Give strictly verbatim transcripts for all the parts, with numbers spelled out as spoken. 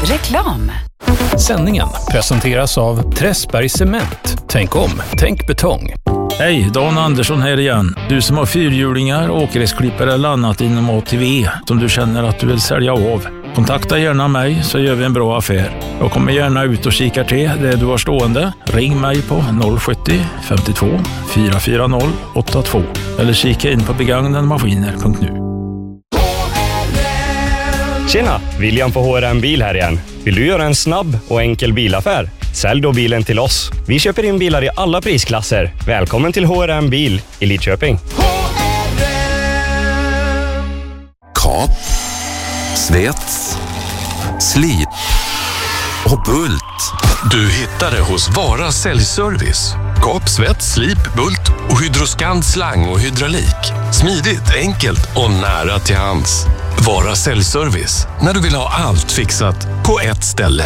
Reklam. Sändningen presenteras av Träsberg Cement. Tänk om, tänk betong. Hej, Dan Andersson här igen. Du som har fyrhjulingar, åkgräsklippare eller annat inom A T V som du känner att du vill sälja av. Kontakta gärna mig så gör vi en bra affär. Jag kommer gärna ut och kikar till det du har stående. Ring mig på noll sjuttio femtiotvå fyra fyra noll åtta två eller kika in på begagnademaskiner punkt nu. Tjena, William på H R M Bil här igen. Vill du göra en snabb och enkel bilaffär? Sälj då bilen till oss. Vi köper in bilar i alla prisklasser. Välkommen till H R M Bil i Lidköping. Kap, svets, slip och bult. Du hittar det hos Vara Säljservice. Kap, svets, slip, bult och hydroskant slang och hydraulik. Smidigt, enkelt och nära till hands. Vara Säljservice. När du vill ha allt fixat på ett ställe.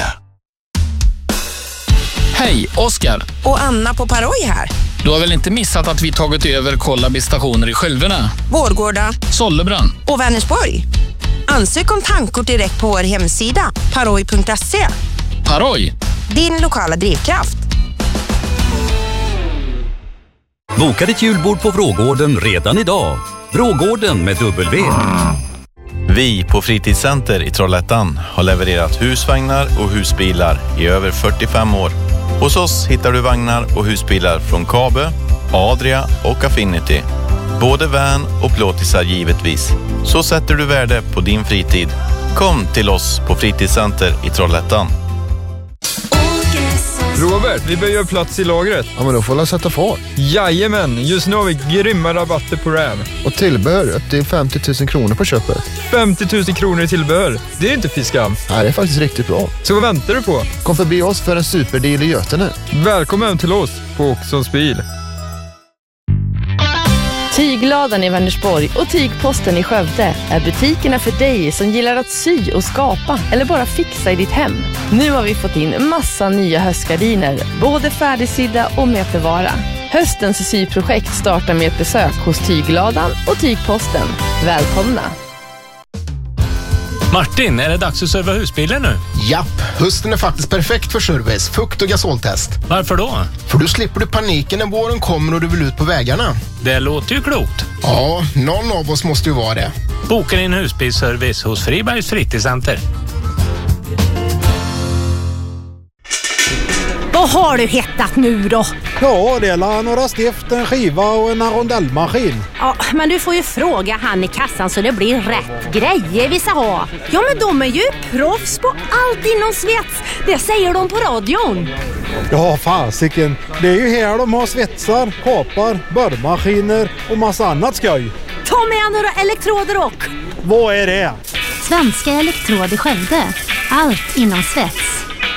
Hej, Oskar. Och Anna på Paroj här. Du har väl inte missat att vi tagit över Kollabi-stationer i Skölvena, Vårgårda, Sollebrand och Vänersborg. Ansök om tankkort direkt på vår hemsida paroj punkt se. Paroj, din lokala drivkraft. Boka ditt julbord på Vrågården redan idag. Vrågården med W. Vi på Fritidscenter i Trollhättan har levererat husvagnar och husbilar i över fyrtiofem år. Hos oss hittar du vagnar och husbilar från Kabe, Adria och Affinity. Både van och plåtisar givetvis. Så sätter du värde på din fritid. Kom till oss på Fritidscenter i Trollhättan. Robert, vi behöver plats i lagret. Ja, men då får jag sätta fart. Jajamän, just nu har vi grymma rabatter på Ram. Och tillbehör upp till femtio tusen kronor på köpet. femtio tusen kronor i tillbehör, det är inte fiskam. Nej, det är faktiskt riktigt bra. Så vad väntar du på? Kom förbi oss för en superdeal i Götene. Välkommen till oss på Oxons bil. Tygladan i Vänersborg och Tygposten i Skövde är butikerna för dig som gillar att sy och skapa eller bara fixa i ditt hem. Nu har vi fått in massa nya höstgardiner, både färdigsydda och med förvara. Höstens syprojekt startar med ett besök hos Tygladan och Tygposten. Välkomna! Martin, är det dags att serva husbilen nu? Japp, hösten är faktiskt perfekt för service, fukt och gasoltest. Varför då? För då slipper du paniken när våren kommer och du vill ut på vägarna. Det låter ju klokt. Ja, någon av oss måste ju vara det. Boka din husbilsservice hos Fribergs Fritidscenter. Vad har du hettat nu då? Ja, det är några stift, en skiva och en rondellmaskin. Ja, men du får ju fråga han i kassan så det blir rätt grejer vi ska ha. Ja, men de är ju proffs på allt inom svets. Det säger de på radion. Ja, fasiken. Det är ju här de har svetsar, kapar, borrmaskiner och massa annat skoj. Ta med några elektroder och... Vad är det? Svenska Elektroder Skövde. Allt inom svets.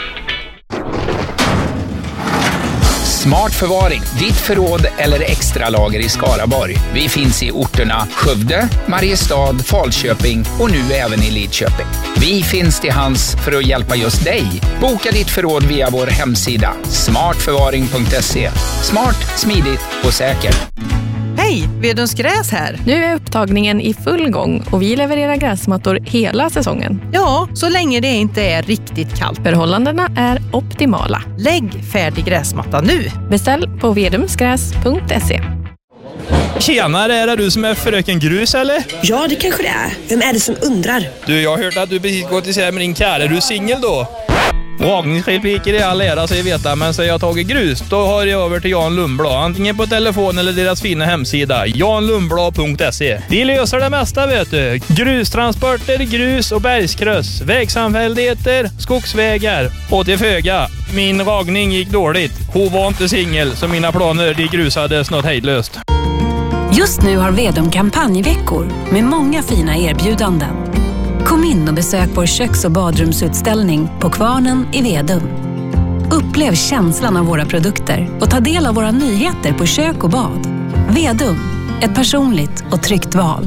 Smart förvaring, ditt förråd eller extra lager i Skaraborg. Vi finns i orterna Skövde, Mariestad, Falköping och nu även i Lidköping. Vi finns till hands för att hjälpa just dig. Boka ditt förråd via vår hemsida smart förvaring punkt se. Smart, smidigt och säkert. Hej, Vedums Gräs här. Nu är upptagningen i full gång och vi levererar gräsmattor hela säsongen. Ja, så länge det inte är riktigt kallt. Förhållandena är optimala. Lägg färdig gräsmatta nu. Beställ på vedumsgräs punkt se. Tjenare, är det du som är fröken Grus eller? Ja, det kanske det är. Vem är det som undrar? Du, jag har hört att du precis gått isär med din kär. Är du singel då? Ragningsrepliker i all ära så jag vet, men så jag har tagit grus, då har jag över till Jan Lundblad, antingen på telefon eller deras fina hemsida jan lundblad punkt se. De löser det mesta, vet du. Grustransporter, grus och bergskryss, vägsamfälligheter, skogsvägar och till föga. Min ragning gick dåligt. Hon var inte singel, så mina planer de grusades något hejdlöst. Just nu har Vedum kampanjveckor med många fina erbjudanden. Kom in och besök vår köks- och badrumsutställning på Kvarnen i Vedum. Upplev känslan av våra produkter och ta del av våra nyheter på kök och bad. Vedum, ett personligt och tryggt val.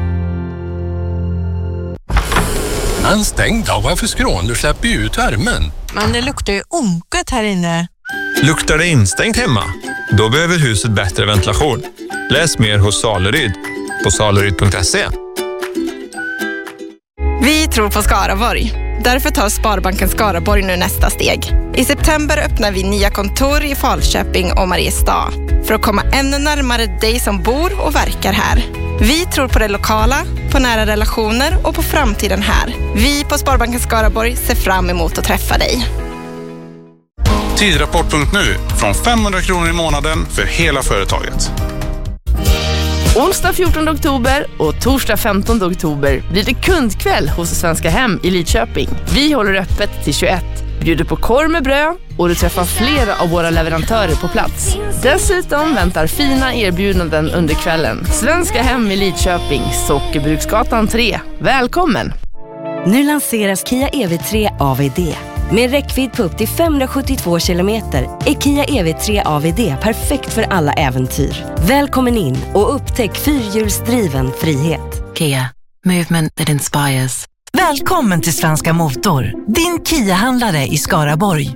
Men stäng då, varför skrån? Du släpper ju ut värmen. Men det luktar ju onket här inne. Luktar det instängt hemma? Då behöver huset bättre ventilation. Läs mer hos Saleryd på saleryd punkt se. Vi tror på Skaraborg. Därför tar Sparbanken Skaraborg nu nästa steg. I september öppnar vi nya kontor i Falköping och Mariestad för att komma ännu närmare dig som bor och verkar här. Vi tror på det lokala, på nära relationer och på framtiden här. Vi på Sparbanken Skaraborg ser fram emot att träffa dig. Tidrapport punkt nu från femhundra kronor i månaden för hela företaget. Onsdag fjortonde oktober och torsdag femtonde oktober blir det kundkväll hos Svenska Hem i Lidköping. Vi håller öppet till tjugoett, bjuder på korv med bröd och du träffar flera av våra leverantörer på plats. Dessutom väntar fina erbjudanden under kvällen. Svenska Hem i Lidköping, Sockerbruksgatan tre. Välkommen! Nu lanseras Kia E V tre A V D. Med räckvidd på upp till femhundrasjuttiotvå kilometer är Kia E V tre A V D perfekt för alla äventyr. Välkommen in och upptäck fyrhjulsdriven frihet. Kia, movement that inspires. Välkommen till Svenska Motor, din Kia-handlare i Skaraborg.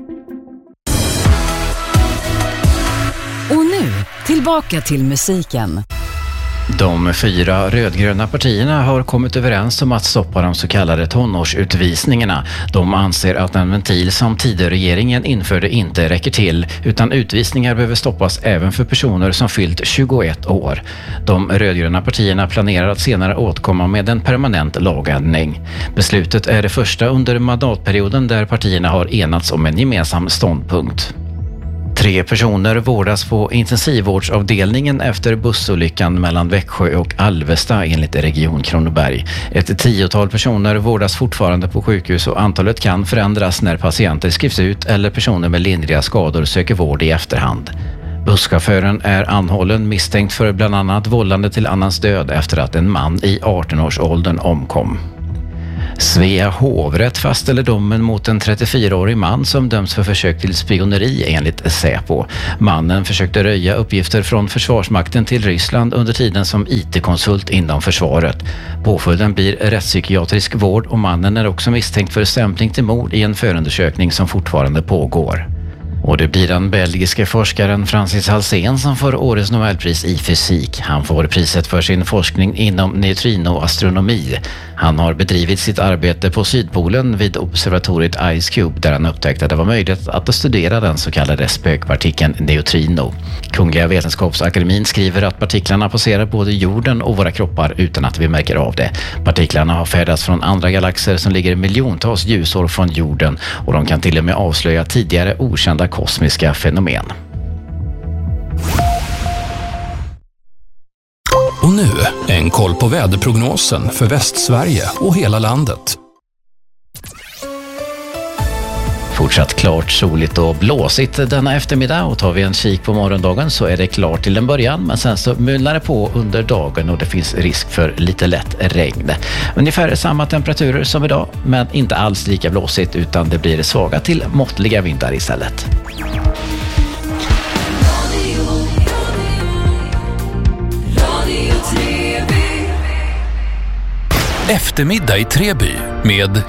Och nu, tillbaka till musiken. De fyra rödgröna partierna har kommit överens om att stoppa de så kallade tonårsutvisningarna. De anser att den ventil som Tidöregeringen införde inte räcker till, utan utvisningar behöver stoppas även för personer som fyllt tjugoett år. De rödgröna partierna planerar att senare återkomma med en permanent lagändring. Beslutet är det första under mandatperioden där partierna har enats om en gemensam ståndpunkt. Tre personer vårdas på intensivvårdsavdelningen efter bussolyckan mellan Växjö och Alvesta enligt Region Kronoberg. Ett tiotal personer vårdas fortfarande på sjukhus och antalet kan förändras när patienter skrivs ut eller personer med lindriga skador söker vård i efterhand. Busschauffören är anhållen misstänkt för bland annat vållande till annans död efter att en man i arton-årsåldern omkom. Svea hovrätt fastställer domen mot en trettiofyraårig man som döms för försök till spioneri enligt Säpo. Mannen försökte röja uppgifter från Försvarsmakten till Ryssland under tiden som I T-konsult inom försvaret. Påföljden blir rättspsykiatrisk vård och mannen är också misstänkt för stämpling till mord i en förundersökning som fortfarande pågår. Och det blir den belgiske forskaren Francis Halsén som får årets Nobelpris i fysik. Han får priset för sin forskning inom neutrinoastronomi. Han har bedrivit sitt arbete på Sydpolen vid observatoriet Ice Cube där han upptäckte att det var möjligt att studera den så kallade spökpartikeln neutrino. Kungliga Vetenskapsakademin skriver att partiklarna passerar både jorden och våra kroppar utan att vi märker av det. Partiklarna har färdats från andra galaxer som ligger miljontals ljusår från jorden och de kan till och med avslöja tidigare okända kosmiska fenomen. Och nu en koll på väderprognosen för Västsverige och hela landet. Fortsatt klart, soligt och blåsigt denna eftermiddag och tar vi en kik på morgondagen så är det klart till en början men sen så mulnar det på under dagen och det finns risk för lite lätt regn. Ungefär samma temperaturer som idag men inte alls lika blåsigt utan det blir svaga till måttliga vindar istället. Eftermiddag i Treby med